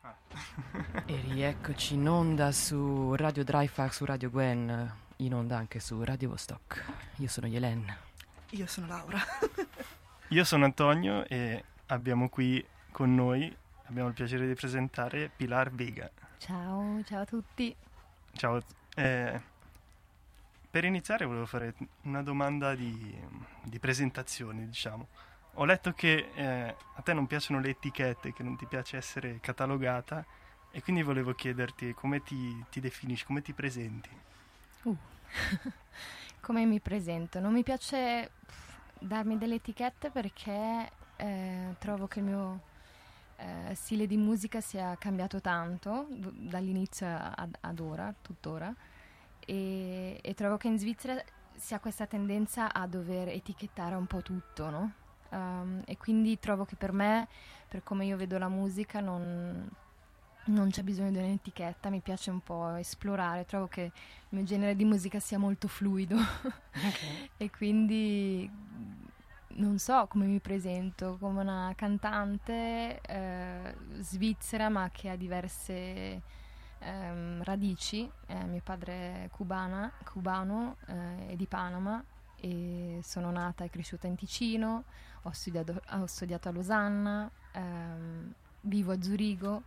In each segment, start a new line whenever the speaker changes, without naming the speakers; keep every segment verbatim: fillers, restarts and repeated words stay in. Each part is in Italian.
Ah.
E rieccoci in onda su Radio Dryfag, su Radio Gwen, in onda anche su Radio Vostok. Io sono Yelen.
Io sono Laura.
Io sono Antonio e abbiamo qui con noi, abbiamo il piacere di presentare Pilar Vega.
Ciao, ciao a tutti.
Ciao. Eh, per iniziare volevo fare una domanda di, di presentazione, diciamo. Ho letto che eh, a te non piacciono le etichette, che non ti piace essere catalogata, e quindi volevo chiederti come ti, ti definisci, come ti presenti.
Uh. Come mi presento? Non mi piace darmi delle etichette perché eh, trovo che il mio eh, stile di musica sia cambiato tanto d- dall'inizio ad, ad ora, tuttora, e, e trovo che in Svizzera si ha questa tendenza a dover etichettare un po' tutto, no? Um, e quindi trovo che per me, per come io vedo la musica, non, non c'è bisogno di un'etichetta, mi piace un po' esplorare, trovo che il mio genere di musica sia molto fluido. Okay. E quindi non so come mi presento, come una cantante eh, svizzera ma che ha diverse ehm, radici. Eh, mio padre è cubana, cubano, eh, è di Panama e sono nata e cresciuta in Ticino. Ho studiato, ho studiato a Losanna, ehm, vivo a Zurigo.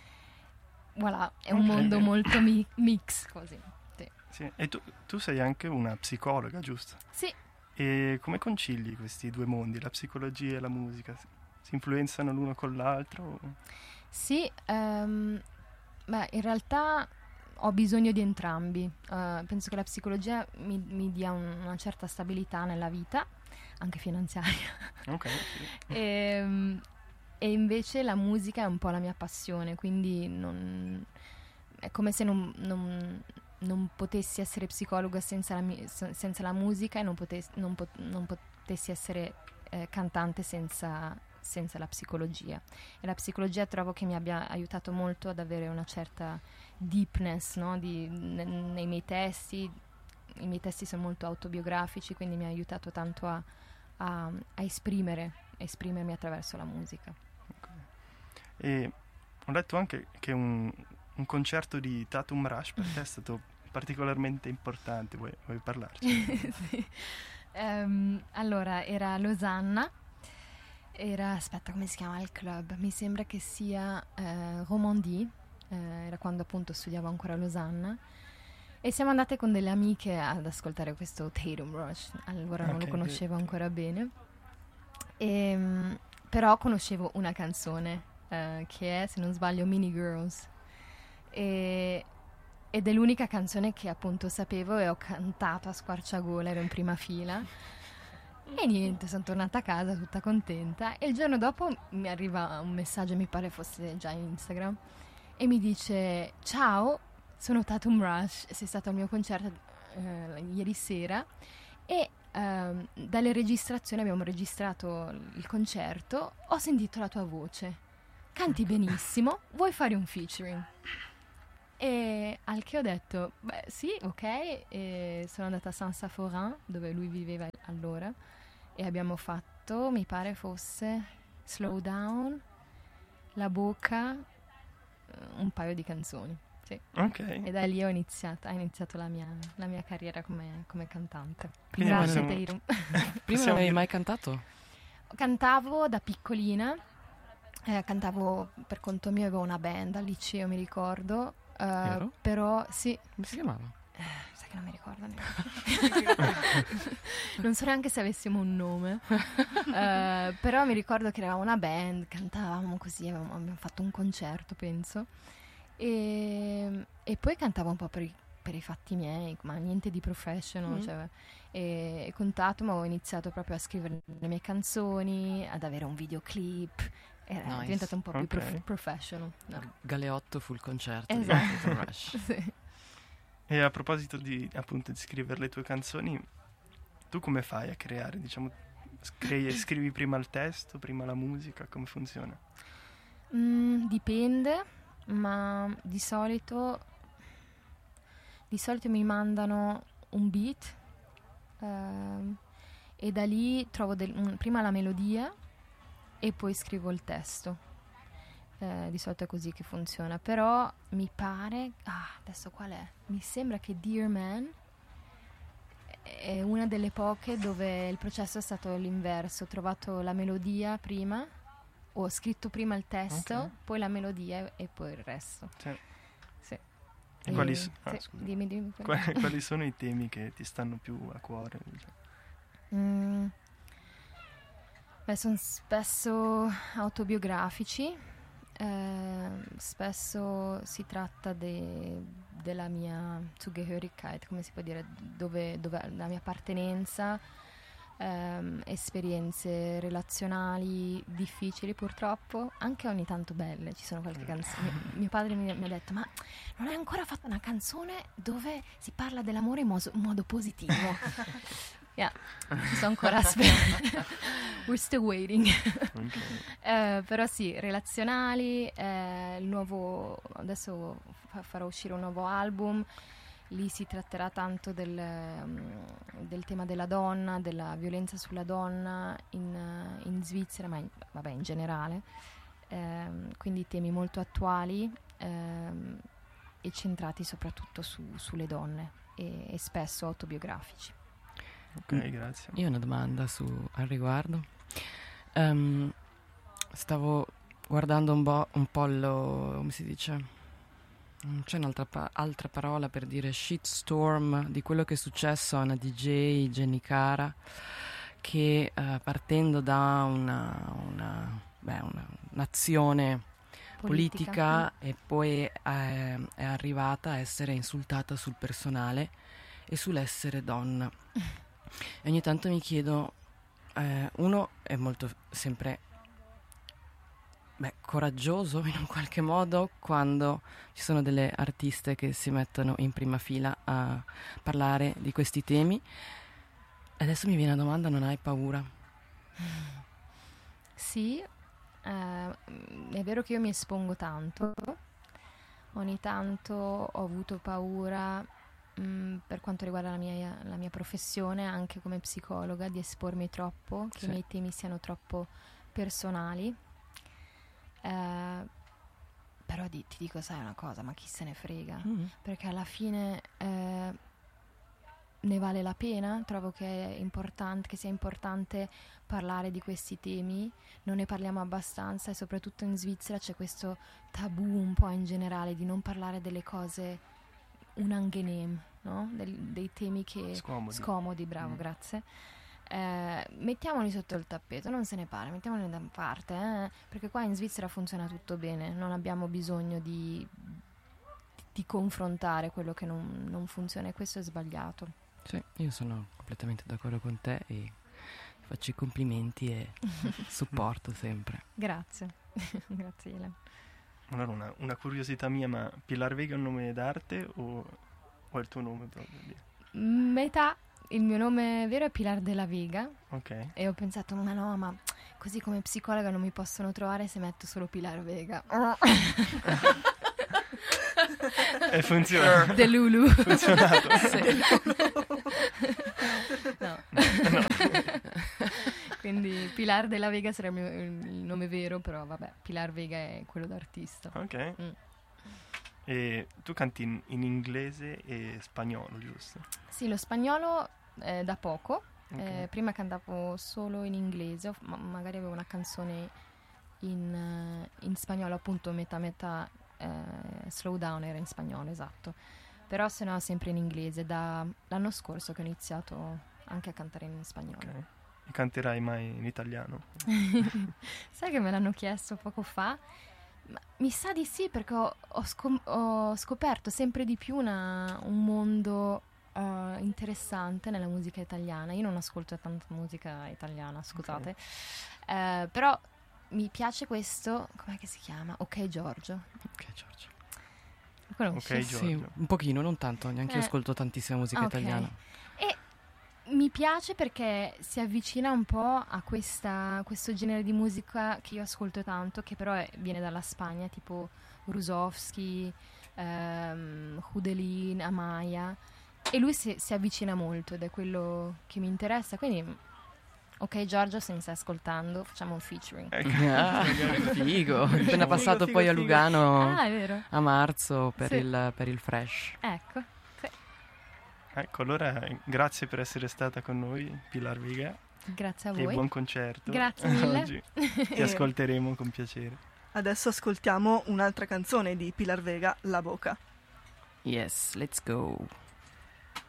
Voilà, è un okay. mondo molto mi- mix così. Sì.
Sì. E tu, tu sei anche una psicologa, giusto?
Sì.
E come concili questi due mondi, la psicologia e la musica? Si influenzano l'uno con l'altro?
Sì, um, beh, in realtà ho bisogno di entrambi. Uh, penso che la psicologia mi, mi dia un, una certa stabilità nella vita, anche finanziaria.
Ok. Sì.
e, um, e invece la musica è un po' la mia passione, quindi non, è come se non, non, non potessi essere psicologa senza la, mi, senza la musica e non potessi, non pot, non potessi essere eh, cantante senza, senza la psicologia. E la psicologia trovo che mi abbia aiutato molto ad avere una certa deepness, no? Di, ne, nei miei testi. I miei testi sono molto autobiografici, quindi mi ha aiutato tanto a, a, a esprimere, esprimermi attraverso la musica.
Okay. E ho letto anche che un, un concerto di Tatum Rush per te è stato particolarmente importante. Vuoi, vuoi parlarci?
Sì. Um, allora, era a Losanna. Era, aspetta, come si chiama il club? Mi sembra che sia eh, Romandie, eh, era quando appunto studiavo ancora a Losanna, e siamo andate con delle amiche ad ascoltare questo Tatum Rush. Allora okay, non lo conoscevo okay. ancora bene, e, um, però conoscevo una canzone eh, che è, se non sbaglio, Mini Girls, e, ed è l'unica canzone che appunto sapevo e ho cantato a squarciagola, ero in prima fila. E niente, sono tornata a casa tutta contenta e il giorno dopo mi arriva un messaggio, mi pare fosse già in Instagram, e mi dice: ciao, sono Tatum Rush, sei stato al mio concerto eh, ieri sera e eh, dalle registrazioni abbiamo registrato il concerto, ho sentito la tua voce, canti benissimo, vuoi fare un featuring? E al che ho detto beh sì, ok, e sono andata a Saint-Symphorin dove lui viveva allora e abbiamo fatto, mi pare fosse Slow Down, La Bocca, un paio di canzoni, sì.
Okay.
E da lì ho iniziato, ha iniziato la mia, la mia carriera come, come cantante.
Quindi
Grazie
possiamo...
Tatum.
Prima non avevi mai cantato?
Cantavo da piccolina, eh, cantavo per conto mio, avevo una band al liceo, mi ricordo. Uh, però sì,
come si chiamava?
Eh, sai che non mi ricordo neanche. Non so neanche se avessimo un nome. uh, Però mi ricordo che eravamo una band, cantavamo così, avevamo, abbiamo fatto un concerto, penso. E, e poi cantavo un po' per i, per i fatti miei, ma niente di professional. Mm. Cioè, e, e con Tatum ho iniziato proprio a scrivere le mie canzoni, ad avere un videoclip. Era nice. Diventato un po' più
okay.
prof- professional. No.
Galeotto full concerto.
Esatto.
Di Rush.
Sì.
E a proposito di appunto di scrivere le tue canzoni, tu come fai a creare? Diciamo, scri- scrivi prima il testo, prima la musica, come funziona?
Mm, dipende, ma di solito di solito mi mandano un beat ehm, e da lì trovo del, un, prima la melodia e poi scrivo il testo. Eh, di solito è così che funziona, però mi pare, ah, adesso qual è? Mi sembra che Dear Man è una delle poche dove il processo è stato l'inverso. Ho trovato la melodia prima, ho scritto prima il testo,
Ok.
poi la melodia e poi il resto.
Sì.
Sì.
E quali, so- ah,
sì,
scusa.
dimmi, dimmi.
Qua- quali sono i temi che ti stanno più a cuore? Diciamo?
Mm. Beh, sono spesso autobiografici, eh, spesso si tratta de- della mia Zugehörigkeit, come si può dire, dove, dove la mia appartenenza, ehm, esperienze relazionali difficili purtroppo, anche ogni tanto belle. Ci sono qualche canzone. Mio, mio padre mi, mi ha detto: ma non hai ancora fatto una canzone dove si parla dell'amore in moso- in modo positivo? Yeah, ci sto ancora aspettando. We're still waiting.
Ok.
Eh, però sì, relazionali, eh, il nuovo, adesso fa- farò uscire un nuovo album, lì si tratterà tanto del, um, del tema della donna, della violenza sulla donna in, uh, in Svizzera, ma in, vabbè, in generale, Ehm, quindi temi molto attuali ehm, e centrati soprattutto su- sulle donne e, e spesso autobiografici.
Ok, grazie.
Io ho una domanda su, al riguardo. Ehm, stavo guardando un po', un po' lo, come si dice? Non c'è un'altra pa- altra parola per dire shitstorm di quello che è successo a una D J, Jenny Cara, che eh, partendo da una, una, beh, una, un'azione politica, e poi eh, è arrivata a essere insultata sul personale e sull'essere donna. E ogni tanto mi chiedo, eh, uno è molto sempre beh, coraggioso in un qualche modo quando ci sono delle artiste che si mettono in prima fila a parlare di questi temi. Adesso mi viene la domanda, non hai paura?
Sì, eh, è vero che io mi espongo tanto, ogni tanto ho avuto paura mh, per quanto riguarda la mia, la mia professione, anche come psicologa, di espormi troppo, che
Sì.
i miei temi siano troppo personali. Eh, però di- ti dico, sai una cosa, ma chi se ne frega?
Mm.
Perché alla fine eh, ne vale la pena. Trovo che è importante, che sia importante parlare di questi temi, non ne parliamo abbastanza e soprattutto in Svizzera c'è questo tabù un po' in generale di non parlare delle cose unangenehm, no? Del- dei temi che
Scomodi.
scomodi, bravo,
Mm.
grazie. Eh, mettiamoli sotto il tappeto, non se ne parla, mettiamoli da parte, eh, perché qua in Svizzera funziona tutto bene, non abbiamo bisogno di, di confrontare quello che non, non funziona e questo è sbagliato.
Sì, io sono completamente d'accordo con te e faccio i complimenti e supporto sempre.
Grazie, grazie Elena.
Allora, una, una curiosità mia, ma Pilar Vega è un nome d'arte o, o è il tuo nome proprio? lì?
Metà, il mio nome vero è Pilar della Vega
Ok.
e ho pensato, ma no, ma così come psicologa non mi possono trovare se metto solo Pilar Vega.
È funzionato.
De Lulu.
funzionato.
No. Quindi Pilar della Vega sarebbe il, mio, il nome vero, però vabbè, Pilar Vega è quello d'artista.
Ok.
Mm.
E tu canti in, in inglese e spagnolo, giusto?
Sì, lo spagnolo eh, da poco.
Ok.
Eh, prima cantavo solo in inglese, o ma- magari avevo una canzone in, eh, in spagnolo, appunto metà metà eh, Slow Down era in spagnolo, esatto. Però se no sempre in inglese, da l'anno scorso che ho iniziato anche a cantare in spagnolo.
Ok. E canterai mai in italiano?
Sai che me l'hanno chiesto poco fa? Ma mi sa di sì, perché ho, ho scom- ho scoperto sempre di più una- un mondo eh, interessante nella musica italiana. Io non ascolto tanta musica italiana, scusate. Eh, però mi piace questo, com'è che si chiama? Ok Giorgio.
Ok, Giorgio.
Lo conosci?
Ok,
Sì,
Giorgio.
un pochino, non tanto, neanche io
Eh.
ascolto tantissima musica
Ah, ok.
italiana.
E mi piace perché si avvicina un po' a questa, questo genere di musica che io ascolto tanto, che però è- viene dalla Spagna, tipo Rusovski, ehm, Houdelin, Amaya. E lui si, si avvicina molto ed è quello che mi interessa, quindi Ok Giorgio, se mi stai ascoltando, facciamo un featuring.
Ah, figo, appena
Figo,
passato
figo,
poi a
figo.
Lugano
Ah, è vero.
a marzo per,
Sì.
il, per il Fresh.
Ecco. Sì.
Ecco, allora grazie per essere stata con noi, Pilar Vega,
Grazie a
e
voi.
buon concerto.
Grazie mille.
Oggi ti ascolteremo con piacere.
Adesso ascoltiamo un'altra canzone di Pilar Vega, La Boca.
Yes, let's go.